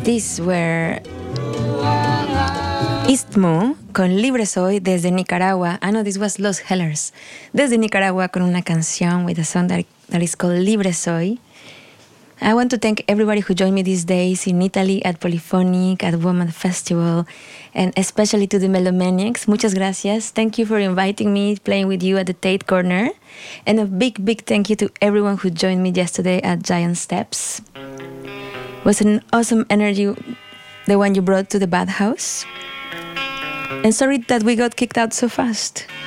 These were Istmo con Libre Soy desde Nicaragua. No, this was Los Hellers. Desde Nicaragua con una canción with a song that is called Libre Soy. I want to thank everybody who joined me these days in Italy at Polyphonic, at Woman Festival, and especially to the Melomaniacs. Muchas gracias. Thank you for inviting me, playing with you at the Tate Corner. And a big, big thank you to everyone who joined me yesterday at Giant Steps. It was an awesome energy, the one you brought to the Bathhouse. And sorry that we got kicked out so fast.